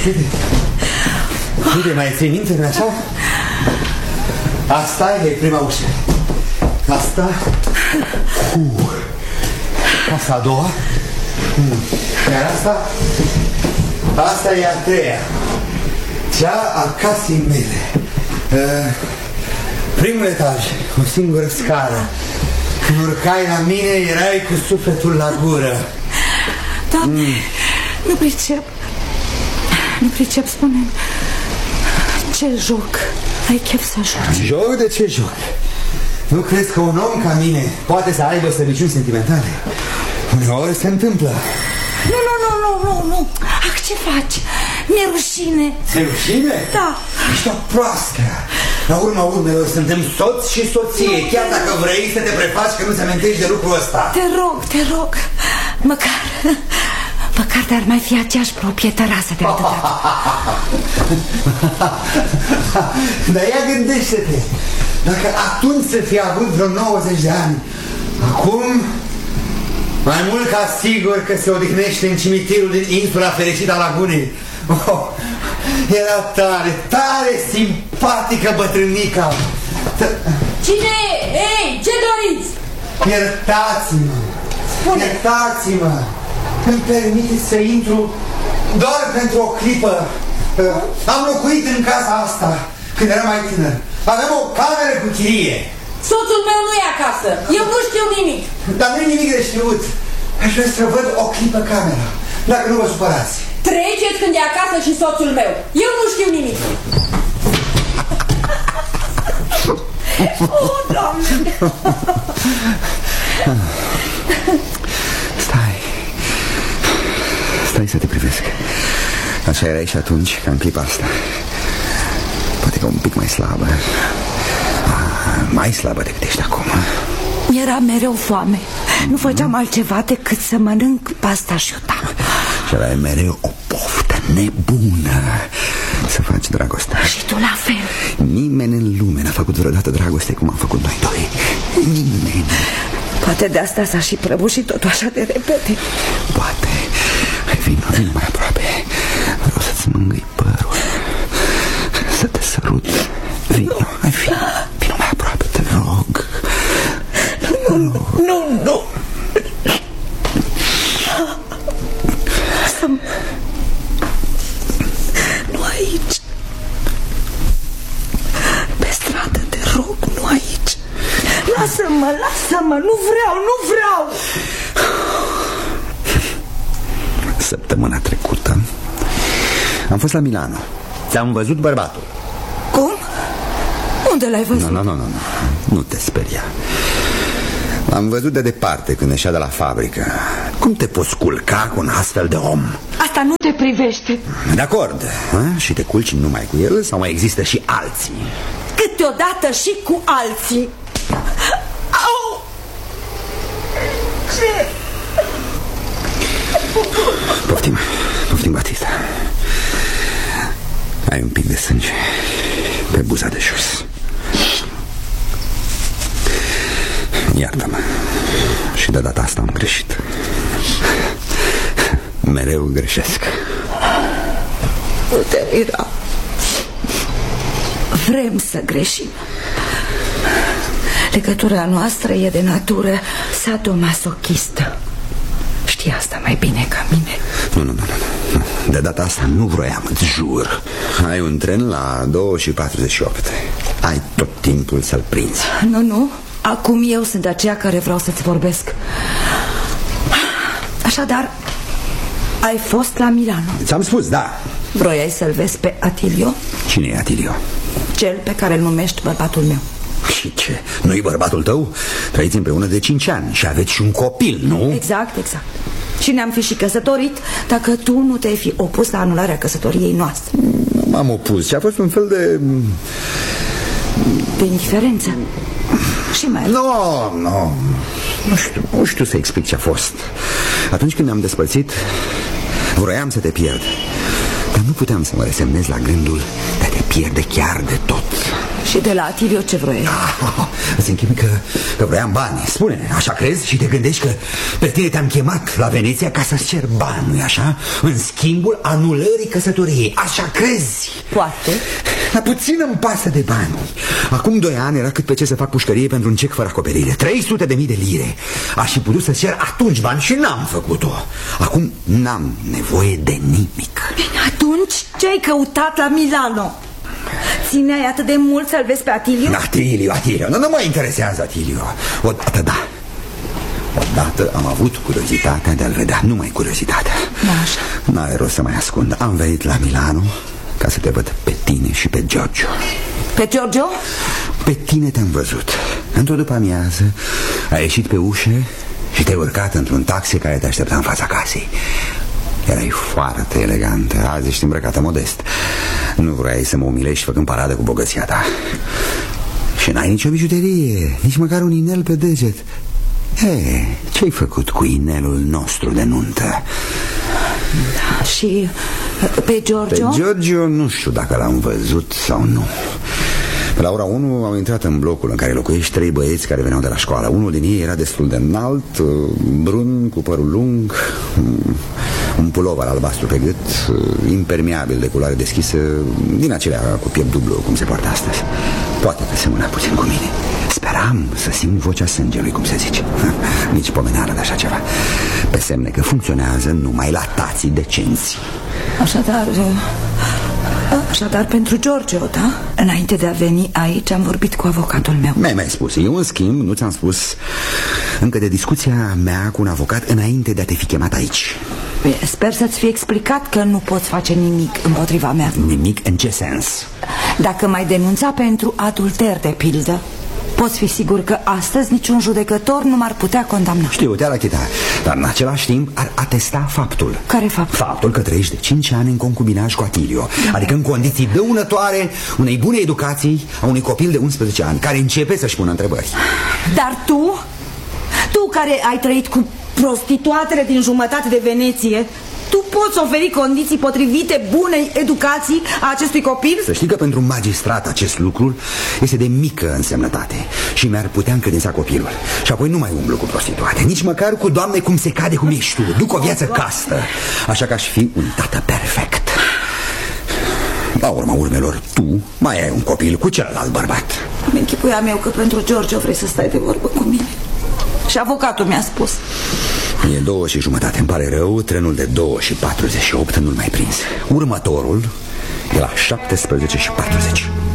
Uite, mai ții minte, nu așa? Asta e prima ușă. Asta. Asta a doua. Iar asta. Asta e a treia. Cea a casei mele. Primul etaj, o singură scară. Când urcai la mine, erai cu sufletul la gură. Doamne, nu pricep. Nu pricep, spune-mi. Ce joc ai chef să joci? Joc? De ce joc? Nu crezi că un om ca mine poate să aibă slăbiciuni sentimentale? Uneori se întâmplă. Nu. Ah, ce faci? Mi-e rușine. Ți-e rușine? Da. Ești o proastă. La urma urmelor suntem soț și soție. Chiar dacă vrei să te prefaci că nu ți amintești de lucrul ăsta. Te rog. Măcar dar mai fi aceeași proprietarasă de atâta. Dar ia gândește-te. Dacă atunci să fi avut vreo 90 de ani, acum mai mult ca sigur că se odihnește în cimitirul din insula fericită a Lagunei. Era tare simpatică bătrânica. Cine e? Ei, ce doriți? Iertați-mă. Îmi permiteți să intru doar pentru o clipă. Am locuit în casa asta când eram mai tânăr. Aveam o cameră cu chirie. Soțul meu nu e acasă. Eu nu știu nimic. Dar nu e nimic de știut. Aș vrea să văd o clipă camera, dacă nu vă supărați. Treceți când e acasă și soțul meu. Eu nu știu nimic. Oh, Doamne! Stai să te privesc. Așa erai și atunci, ca în clipa asta. Poate că un pic mai slabă. Mai slabă decât ești acum. Mi-era mereu foame. Nu făceam altceva decât să mănânc pasta și iuta. Și aveai mereu o poftă nebună să faci dragostea. Și tu la fel. Nimeni în lume n-a făcut vreodată dragoste cum am făcut noi doi. Nimeni. Poate de asta s-a și prăbușit totul așa de repede. Poate. Hai, vino mai aproape. Vreau să-ți mângâi părul, să te sărut. Vino, hai, vino mai aproape, te rog. Nu. Nu aici. Pe stradă, te rog, nu aici. Lasă-mă, nu vreau. Săptămâna trecută am fost la Milano. Ți-am văzut bărbatul. Cum? Unde l-ai văzut? Nu te speria. L-am văzut de departe când ieșea de la fabrică. Cum te poți culca cu un astfel de om? Asta nu te privește. De acord. Și te culci numai cu el sau mai există și alții? Câteodată și cu alții. Au! Ce? Poftim, Batista. Ai un pic de sânge pe buza de jos. Iartă-mă. Și de data asta am greșit. Mereu greșesc. Nu te mira. Vrem să greșim. Legătura noastră e de natură sadomasochistă. Știi asta mai bine ca mine. Nu. De data asta nu vroiam, îți jur. Ai un tren la 2:48. Ai tot timpul să-l prinzi. Nu. Acum eu sunt aceea care vreau să-ți vorbesc. Așadar, ai fost la Milano. Ți-am spus, da. Vroiai să-l vezi pe Atilio? Cine e Atilio? Cel pe care îl numești bărbatul meu. Și ce? Nu-i bărbatul tău? Trăiți împreună de 5 ani și aveți și un copil, nu? Exact. Și ne-am fi și căsătorit dacă tu nu te-ai fi opus la anularea căsătoriei noastre. M-am opus și a fost un fel de... de indiferență. Și mai... Nu știu să explic ce a fost. Atunci când ne-am despărțit, vroiam să te pierd, dar nu puteam să mă resemnez la gândul de a te pierde chiar de tot. Și de la Atilio ce vroiai? Îți închipui că vroiam bani. Spune, așa crezi și te gândești că pe tine te-am chemat la Veneția ca să-ți cer bani, nu-i așa? În schimbul anulării căsătoriei. Așa crezi? Poate. Dar puțin îmi pasă de bani. Acum 2 ani era cât pe ce să fac pușcărie pentru un cec fără acoperire. 300.000 de lire. Aș fi putut să cer atunci bani și n-am făcut-o. Acum n-am nevoie de nimic. Bine, atunci ce ai căutat la Milano? Țineai atât de mult să-l vezi pe Atilio? Atilio, nu mă interesează Atilio. Odată, da. Odată am avut curiozitatea de a-l vedea. Numai curiozitatea. Da, așa. N-are rost să mai ascund. Am venit la Milano ca să te văd pe tine și pe Giorgio. Pe Giorgio? Pe tine te-am văzut. Într-o după-amiază ai ieșit pe ușă și te-ai urcat într-un taxi care te aștepta în fața casei. Erai foarte elegantă. Azi ești îmbrăcată modest. Nu vrei să mă umilești făcând paradă cu bogăția ta. Și n-ai nicio bijuterie, nici măcar un inel pe deget. Ce-ai făcut cu inelul nostru de nuntă? Da, și pe Giorgio? Pe Giorgio nu știu dacă l-am văzut sau nu. Pe la ora 1 au intrat în blocul în care locuiești 3 băieți care veneau de la școală. Unul din ei era destul de înalt, brun, cu părul lung, un pulover albastru pe gât, impermeabil de culoare deschisă, din acelea cu piept dublu, cum se poartă astăzi. Poate că semăna puțin cu mine. Speram să simt vocea sângelui, cum se zice. Nici pomeneală de așa ceva. Pe semne că funcționează numai la tații decenți. Așadar, pentru Giorgio, da? Înainte de a veni aici am vorbit cu avocatul meu. Mi-ai spus, eu în schimb nu ți-am spus încă de discuția mea cu un avocat înainte de a te fi chemat aici. Bine, sper să-ți fi explicat că nu poți face nimic împotriva mea. Nimic în ce sens? Dacă m-ai denunța pentru adulter, de pildă, poți fi sigur că astăzi niciun judecător nu m-ar putea condamna. Știu, te-ar achita, dar în același timp ar atesta faptul. Care fapt? Faptul că trăiești de 5 ani în concubinaj cu Atilio, adică în condiții dăunătoare unei bune educații a unui copil de 11 ani care începe să-și pună întrebări. Dar tu care ai trăit cu prostituatele din jumătate de Veneție, tu poți oferi condiții potrivite bunei educații a acestui copil? Să știi că pentru un magistrat acest lucru este de mică însemnătate și mi-ar putea încredința copilul. Și apoi nu mai umblu cu prostituate, nici măcar cu doamne cum se cade, cum ești tu. Duc o viață castă, așa că aș fi un tată perfect. La urma urmelor, tu mai ai un copil cu celălalt bărbat. Îmi închipuiam eu că pentru Giorgio vrei să stai de vorbă cu mine. Și avocatul mi-a spus. E 2:30, îmi pare rău. Trenul de 2:48 nu-l mai prins. Următorul e la 17:40.